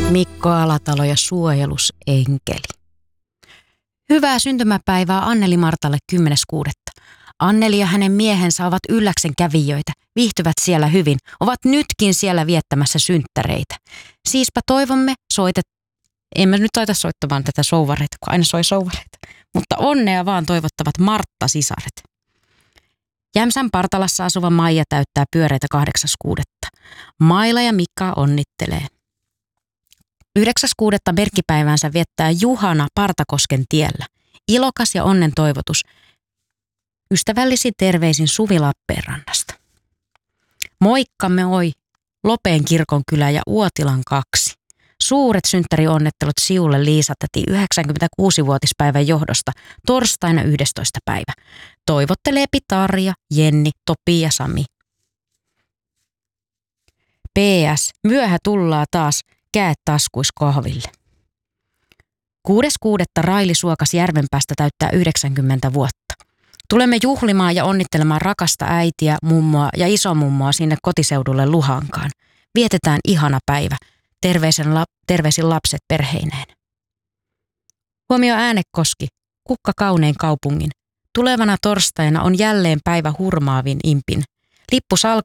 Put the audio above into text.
Mikko Alatalo ja suojelusenkeli. Hyvää syntymäpäivää Anneli Martalle 10.6. Anneli ja hänen miehensä ovat Ylläksen kävijöitä, viihtyvät siellä hyvin, ovat nytkin siellä viettämässä synttäreitä. Siispä toivomme emme nyt taita soittamaan tätä souvareita, kun aina soi souvareita, mutta onnea vaan toivottavat Martta-sisaret. Jämsän Partalassa asuva Maija täyttää pyöreitä 8.6. Maila ja Mikka onnittelee. 9.6. merkkipäiväänsä viettää Juhana Partakosken tiellä. Ilokas ja onnen toivotus. Ystävällisin terveisin Suvi Lappeenrannasta. Moikkamme oi, Lopeen kirkonkylä ja Uotilan 2. Suuret synttärionnettelut Siulle Liisa-täti 96-vuotispäivän johdosta torstaina 11. päivä. Toivottelee Tarja, Jenni, Topi ja Sami. PS. Myöhä tullaa taas, käet taskuis kahville. 6.6. Raili Suokas Järvenpäästä täyttää 90 vuotta. Tulemme juhlimaan ja onnittelemaan rakasta äitiä, mummoa ja isomummoa sinne kotiseudulle Luhankaan. Vietetään ihana päivä. Terveisin lapset perheineen. Huomio Äänekoski, kukka kaunein kaupungin. Tulevana torstaina on jälleen päivä hurmaavin impin.